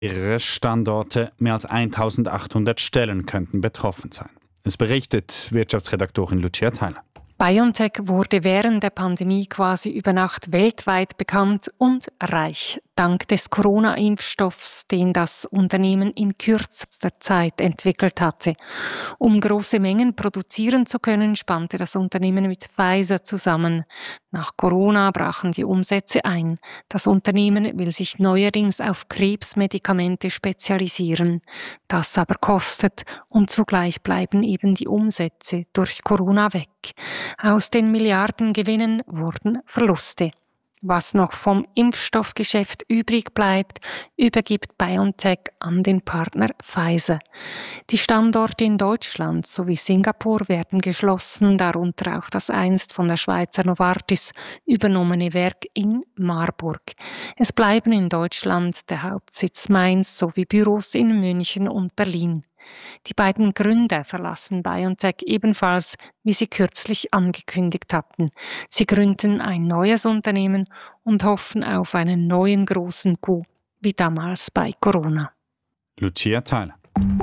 Mehrere Standorte, mehr als 1800 Stellen könnten betroffen sein. Es berichtet Wirtschaftsredaktorin Lucia Theiler. BioNTech wurde während der Pandemie quasi über Nacht weltweit bekannt und reich, dank des Corona-Impfstoffs, den das Unternehmen in kürzester Zeit entwickelt hatte. Um große Mengen produzieren zu können, spannte das Unternehmen mit Pfizer zusammen. Nach Corona brachen die Umsätze ein. Das Unternehmen will sich neuerdings auf Krebsmedikamente spezialisieren. Das aber kostet und zugleich bleiben eben die Umsätze durch Corona weg. Aus den Milliardengewinnen wurden Verluste. Was noch vom Impfstoffgeschäft übrig bleibt, übergibt BioNTech an den Partner Pfizer. Die Standorte in Deutschland sowie Singapur werden geschlossen, darunter auch das einst von der Schweizer Novartis übernommene Werk in Marburg. Es bleiben in Deutschland der Hauptsitz Mainz sowie Büros in München und Berlin. Die beiden Gründer verlassen BioNTech ebenfalls, wie sie kürzlich angekündigt hatten. Sie gründen ein neues Unternehmen und hoffen auf einen neuen großen Coup, wie damals bei Corona. Lucia Theiler.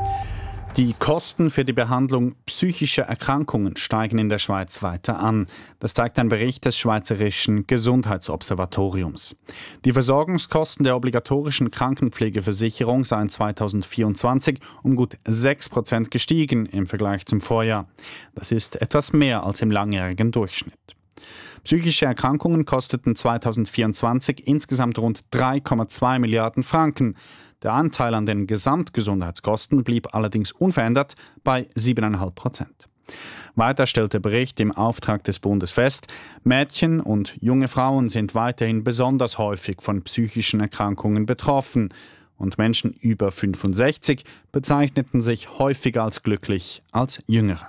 Die Kosten für die Behandlung psychischer Erkrankungen steigen in der Schweiz weiter an. Das zeigt ein Bericht des Schweizerischen Gesundheitsobservatoriums. Die Versorgungskosten der obligatorischen Krankenpflegeversicherung seien 2024 um gut 6% gestiegen im Vergleich zum Vorjahr. Das ist etwas mehr als im langjährigen Durchschnitt. Psychische Erkrankungen kosteten 2024 insgesamt rund 3,2 Milliarden Franken. Der Anteil an den Gesamtgesundheitskosten blieb allerdings unverändert bei 7,5%. Weiter stellt der Bericht im Auftrag des Bundes fest, Mädchen und junge Frauen sind weiterhin besonders häufig von psychischen Erkrankungen betroffen und Menschen über 65 bezeichneten sich häufiger als glücklich als Jüngere.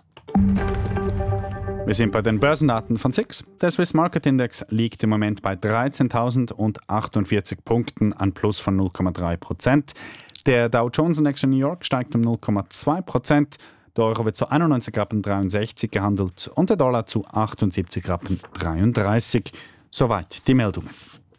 Wir sind bei den Börsendaten von SIX. Der Swiss Market Index liegt im Moment bei 13.048 Punkten, ein Plus von 0,3%. Der Dow Jones Index in New York steigt um 0,2%. Der Euro wird zu 91,63 Rappen gehandelt und der Dollar zu 78,33 Rappen. Soweit die Meldungen.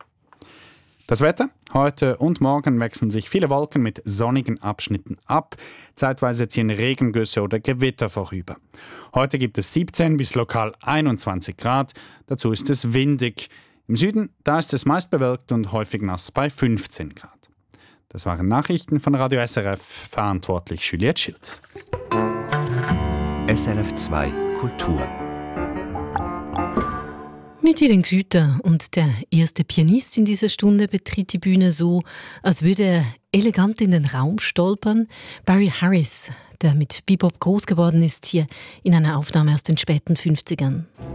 Das Wetter? Heute und morgen wechseln sich viele Wolken mit sonnigen Abschnitten ab. Zeitweise ziehen Regengüsse oder Gewitter vorüber. Heute gibt es 17 bis lokal 21 Grad. Dazu ist es windig. Im Süden, da ist es meist bewölkt und häufig nass bei 15 Grad. Das waren Nachrichten von Radio SRF, verantwortlich Juliette Schild. SRF 2 Kultur. Mit Jürgen Grüter und der erste Pianist in dieser Stunde betritt die Bühne so, als würde er elegant in den Raum stolpern. Barry Harris, der mit Bebop groß geworden ist, hier in einer Aufnahme aus den späten 50ern.